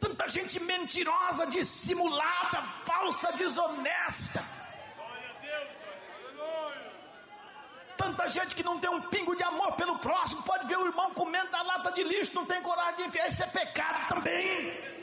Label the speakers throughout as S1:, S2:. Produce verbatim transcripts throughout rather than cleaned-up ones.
S1: tanta gente mentirosa, dissimulada, falsa, desonesta. Tanta gente que não tem um pingo de amor pelo próximo. Pode ver o irmão comendo da lata de lixo, não tem coragem de enfiar. Isso é pecado também.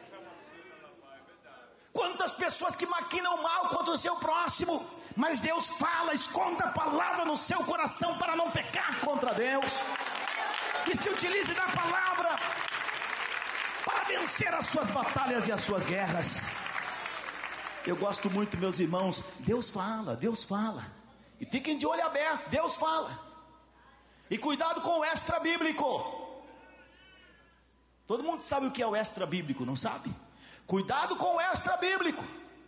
S1: Quantas pessoas que maquinam mal contra o seu próximo, mas Deus fala, esconda a palavra no seu coração para não pecar contra Deus, e se utilize da palavra para vencer as suas batalhas e as suas guerras. Eu gosto muito, meus irmãos, Deus fala, Deus fala, e fiquem de olho aberto, Deus fala, e cuidado com o extra bíblico. Todo mundo sabe o que é o extra bíblico, não sabe? Cuidado com o extra bíblico.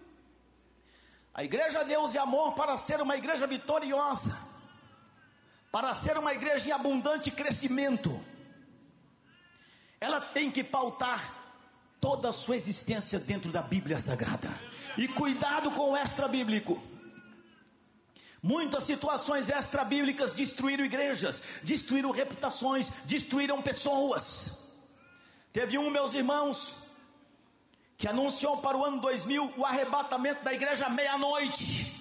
S1: A igreja Deus e Amor, para ser uma igreja vitoriosa, para ser uma igreja em abundante crescimento, ela tem que pautar toda a sua existência dentro da Bíblia Sagrada. E cuidado com o extra bíblico. Muitas situações extra bíblicas destruíram igrejas, destruíram reputações, destruíram pessoas. Teve um, meus irmãos, que anunciou para o ano dois mil o arrebatamento da igreja à meia-noite.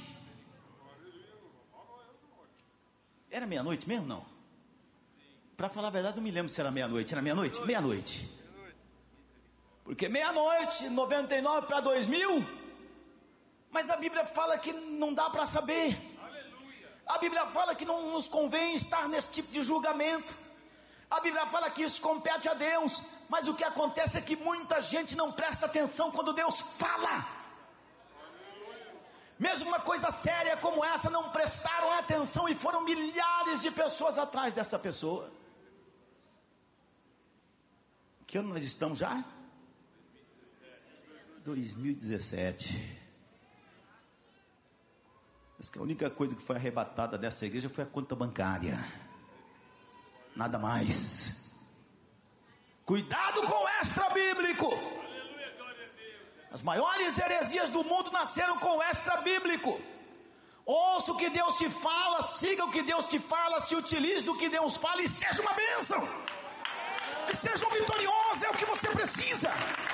S1: Era meia-noite mesmo, não? Para falar a verdade, não me lembro se era meia-noite. Era meia-noite? Meia-noite. Porque meia-noite, noventa e nove para dois mil. Mas a Bíblia fala que não dá para saber. A Bíblia fala que não nos convém estar nesse tipo de julgamento. A Bíblia fala que isso compete a Deus, mas o que acontece é que muita gente não presta atenção quando Deus fala. Mesmo uma coisa séria como essa, não prestaram atenção e foram milhares de pessoas atrás dessa pessoa. Que ano nós estamos já? dois mil e dezessete. Mas que a única coisa que foi arrebatada dessa igreja foi a conta bancária. Nada mais. Cuidado com o extra bíblico. As maiores heresias do mundo nasceram com o extra bíblico. Ouça o que Deus te fala, siga o que Deus te fala, se utilize do que Deus fala e seja uma bênção. E seja um vitorioso, é o que você precisa.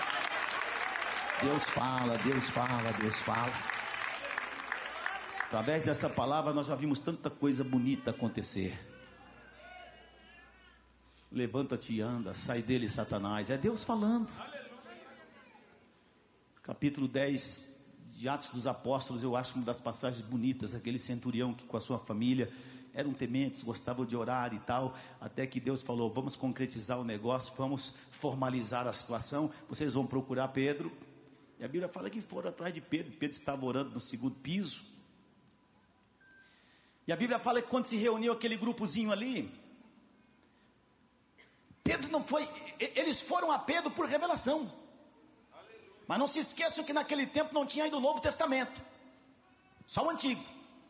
S1: Deus fala, Deus fala, Deus fala. Através dessa palavra nós já vimos tanta coisa bonita acontecer. Levanta-te e anda, sai dele, Satanás. É Deus falando. Capítulo dez de Atos dos Apóstolos, eu acho uma das passagens bonitas. Aquele centurião que com a sua família eram tementes, gostavam de orar e tal, até que Deus falou: vamos concretizar o negócio, vamos formalizar a situação. Vocês vão procurar Pedro. E a Bíblia fala que foram atrás de Pedro. Pedro estava orando no segundo piso. E a Bíblia fala que quando se reuniu aquele grupozinho ali, Pedro não foi, eles foram a Pedro por revelação. Mas não se esqueçam que naquele tempo não tinha ainda o Novo Testamento, só o Antigo.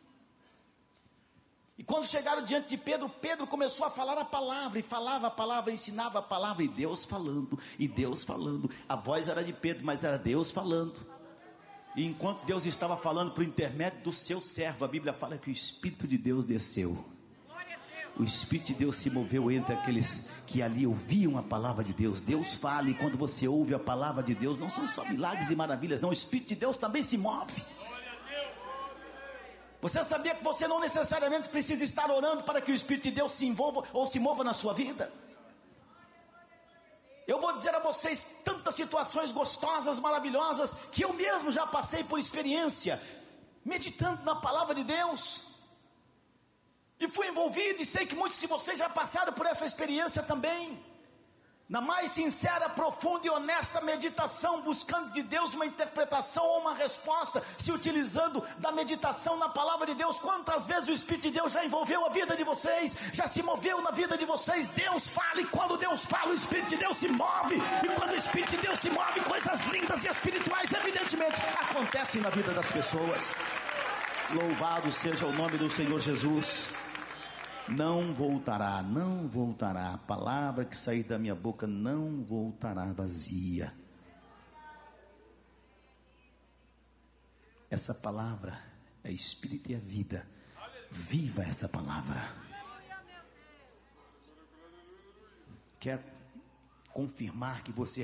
S1: E quando chegaram diante de Pedro, Pedro começou a falar a palavra, e falava a palavra, ensinava a palavra, e Deus falando, e Deus falando. A voz era de Pedro, mas era Deus falando. E enquanto Deus estava falando por intermédio do seu servo, a Bíblia fala que o Espírito de Deus desceu. O Espírito de Deus se moveu entre aqueles que ali ouviam a palavra de Deus. Deus fala, e quando você ouve a palavra de Deus, não são só milagres e maravilhas, não, o Espírito de Deus também se move. Você sabia que você não necessariamente precisa estar orando para que o Espírito de Deus se envolva ou se mova na sua vida? Eu vou dizer a vocês tantas situações gostosas, maravilhosas, que eu mesmo já passei por experiência, meditando na palavra de Deus. E fui envolvido, e sei que muitos de vocês já passaram por essa experiência também. Na mais sincera, profunda e honesta meditação, buscando de Deus uma interpretação ou uma resposta, se utilizando da meditação na palavra de Deus. Quantas vezes o Espírito de Deus já envolveu a vida de vocês, já se moveu na vida de vocês? Deus fala, e quando Deus fala, o Espírito de Deus se move. E quando o Espírito de Deus se move, coisas lindas e espirituais evidentemente acontecem na vida das pessoas. Louvado seja o nome do Senhor Jesus. Não voltará, não voltará. A palavra que sair da minha boca não voltará vazia. Essa palavra é espírito e é vida. Viva essa palavra. Quer confirmar que você